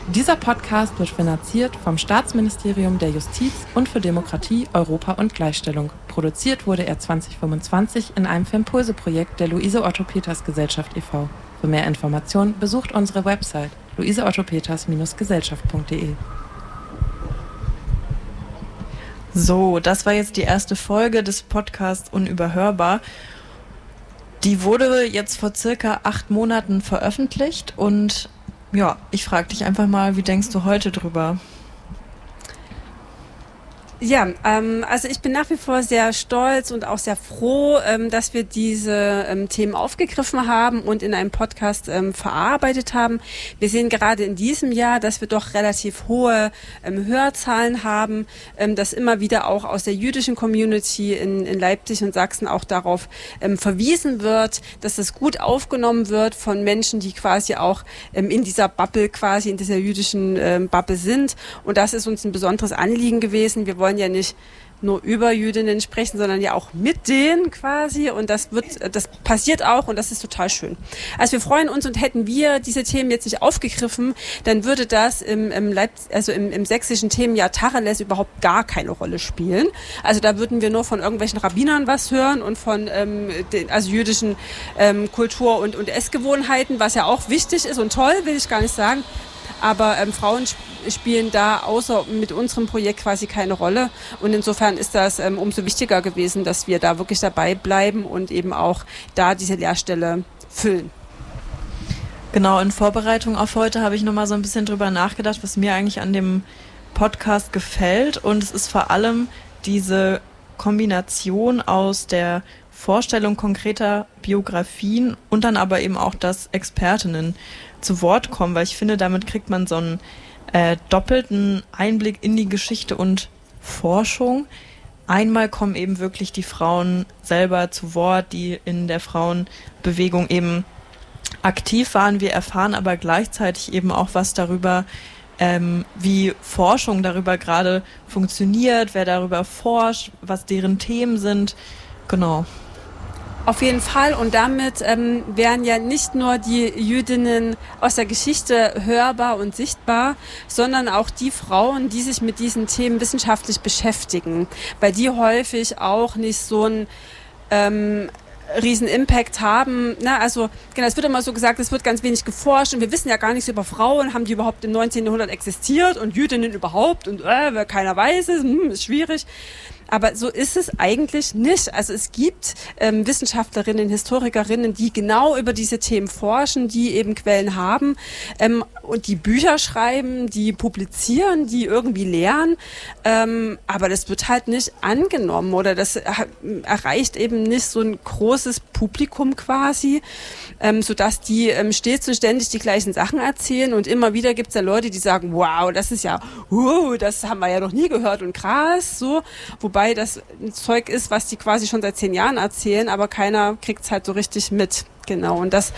Dieser Podcast wird finanziert vom Staatsministerium der Justiz und für Demokratie, Europa und Gleichstellung. Produziert wurde er 2025 in einem Fempulse-Projekt der Luise-Otto-Peters-Gesellschaft e.V. Für mehr Informationen besucht unsere Website luiseottopeters-gesellschaft.de. So, das war jetzt die erste Folge des Podcasts Unüberhörbar. Die wurde jetzt vor circa 8 Monaten veröffentlicht und ja, ich frage dich einfach mal, wie denkst du heute drüber? Ja, also ich bin nach wie vor sehr stolz und auch sehr froh, dass wir diese Themen aufgegriffen haben und in einem Podcast verarbeitet haben. Wir sehen gerade in diesem Jahr, dass wir doch relativ hohe Hörzahlen haben, dass immer wieder auch aus der jüdischen Community in Leipzig und Sachsen auch darauf verwiesen wird, dass es gut aufgenommen wird von Menschen, die quasi auch in dieser Bubble quasi, in dieser jüdischen Bubble sind. Und das ist uns ein besonderes Anliegen gewesen. Wir wollen ja nicht nur über Jüdinnen sprechen, sondern ja auch mit denen quasi, und das passiert auch und das ist total schön. Also wir freuen uns, und hätten wir diese Themen jetzt nicht aufgegriffen, dann würde das im sächsischen Themenjahr Tacheles überhaupt gar keine Rolle spielen. Also da würden wir nur von irgendwelchen Rabbinern was hören und von jüdischen Kultur- und Essgewohnheiten, was ja auch wichtig ist und toll, will ich gar nicht sagen. Aber Frauen spielen da außer mit unserem Projekt quasi keine Rolle. Und insofern ist das umso wichtiger gewesen, dass wir da wirklich dabei bleiben und eben auch da diese Lehrstelle füllen. Genau, in Vorbereitung auf heute habe ich nochmal so ein bisschen drüber nachgedacht, was mir eigentlich an dem Podcast gefällt. Und es ist vor allem diese Kombination aus der Vorstellung konkreter Biografien und dann aber eben auch, dass Expertinnen zu Wort kommen, weil ich finde, damit kriegt man so einen doppelten Einblick in die Geschichte und Forschung. Einmal kommen eben wirklich die Frauen selber zu Wort, die in der Frauenbewegung eben aktiv waren. Wir erfahren aber gleichzeitig eben auch was darüber, wie Forschung darüber gerade funktioniert, wer darüber forscht, was deren Themen sind. Genau. Auf jeden Fall, und damit wären ja nicht nur die Jüdinnen aus der Geschichte hörbar und sichtbar, sondern auch die Frauen, die sich mit diesen Themen wissenschaftlich beschäftigen, weil die häufig auch nicht so einen riesen Impact haben. Also genau, es wird immer so gesagt, es wird ganz wenig geforscht und wir wissen ja gar nichts über Frauen, haben die überhaupt im 19. Jahrhundert existiert und Jüdinnen überhaupt und keiner weiß es, ist schwierig. Aber so ist es eigentlich nicht. Also es gibt Wissenschaftlerinnen, Historikerinnen, die genau über diese Themen forschen, die eben Quellen haben und die Bücher schreiben, die publizieren, die irgendwie lehren. Aber das wird halt nicht angenommen oder das erreicht eben nicht so ein großes Publikum quasi, sodass die stets und ständig die gleichen Sachen erzählen. Und immer wieder gibt es da Leute, die sagen, wow, das ist ja, das haben wir ja noch nie gehört und krass, so. Wobei das ein Zeug ist, was die quasi schon seit 10 Jahren erzählen, aber keiner kriegt es halt so richtig mit. Genau, und das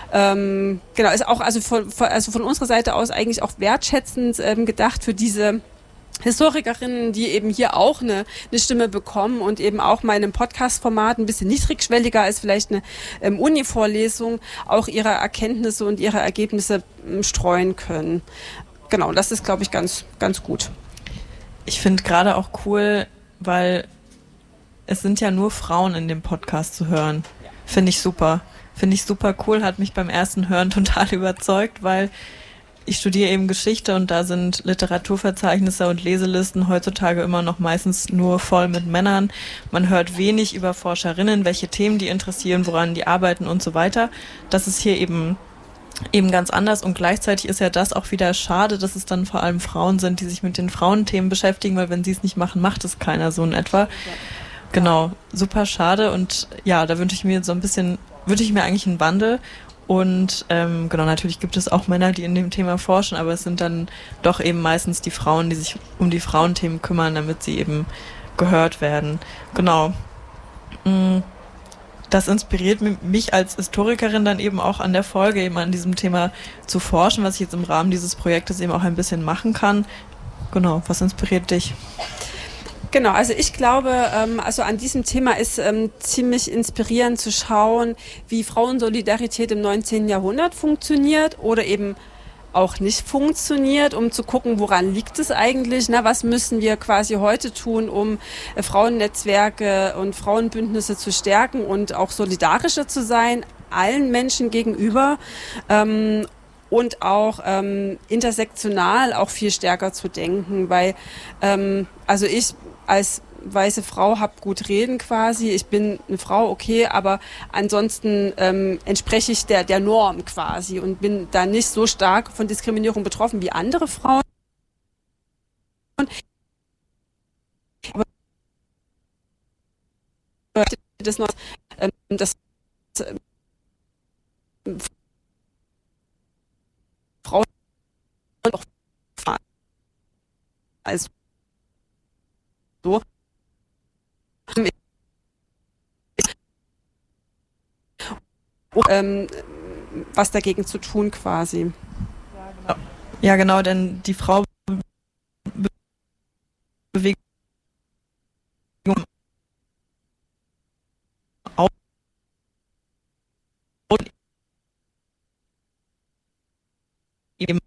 ist auch von unserer Seite aus eigentlich auch wertschätzend gedacht für diese Historikerinnen, die eben hier auch eine Stimme bekommen und eben auch mal in einem Podcast-Format ein bisschen niedrigschwelliger als vielleicht eine Uni-Vorlesung auch ihre Erkenntnisse und ihre Ergebnisse streuen können. Genau, das ist, glaube ich, ganz, ganz gut. Ich finde gerade auch cool, weil es sind ja nur Frauen in dem Podcast zu hören. Finde ich super. Finde ich super cool, hat mich beim ersten Hören total überzeugt, weil ich studiere eben Geschichte und da sind Literaturverzeichnisse und Leselisten heutzutage immer noch meistens nur voll mit Männern. Man hört wenig über Forscherinnen, welche Themen die interessieren, woran die arbeiten und so weiter. Das ist hier eben ganz anders und gleichzeitig ist ja das auch wieder schade, dass es dann vor allem Frauen sind, die sich mit den Frauenthemen beschäftigen, weil wenn sie es nicht machen, macht es keiner so in etwa. Ja. Genau, super schade und ja, da wünsche ich mir eigentlich einen Wandel und genau, natürlich gibt es auch Männer, die in dem Thema forschen, aber es sind dann doch eben meistens die Frauen, die sich um die Frauenthemen kümmern, damit sie eben gehört werden. Genau. Das inspiriert mich als Historikerin dann eben auch an der Folge, eben an diesem Thema zu forschen, was ich jetzt im Rahmen dieses Projektes eben auch ein bisschen machen kann. Genau, was inspiriert dich? Genau, also ich glaube, an diesem Thema ist ziemlich inspirierend zu schauen, wie Frauensolidarität im 19. Jahrhundert funktioniert oder eben auch nicht funktioniert, um zu gucken, woran liegt es eigentlich, ne? Was müssen wir quasi heute tun, um Frauennetzwerke und Frauenbündnisse zu stärken und auch solidarischer zu sein, allen Menschen gegenüber, und auch intersektional auch viel stärker zu denken, weil also ich als weiße Frau habe gut reden quasi, ich bin eine Frau, okay, aber ansonsten entspreche ich der Norm quasi und bin da nicht so stark von Diskriminierung betroffen wie andere Frauen. Aber das noch, das Frauen auch als so was dagegen zu tun quasi. Ja, genau, denn die Frau bewegt auch eben